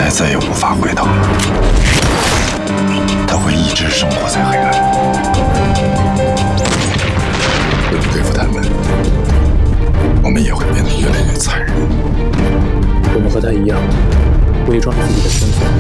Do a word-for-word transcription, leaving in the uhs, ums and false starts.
代再也无法回头了，他会一直生活在黑暗。为了对付他们，我们也会变得越来越残忍。 我们和他一样，伪装着自己的身份。